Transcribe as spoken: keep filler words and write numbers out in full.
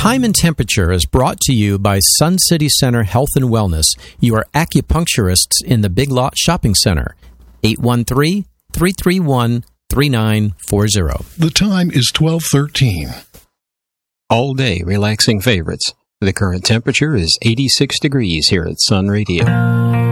Time and Temperature is brought to you by Sun City Center Health and Wellness. You are acupuncturists in the Big Lot Shopping Center. eight one three, three three one, three nine four zero. The time is twelve thirteen. All day relaxing favorites. The current temperature is eighty-six degrees here at Sun Radio.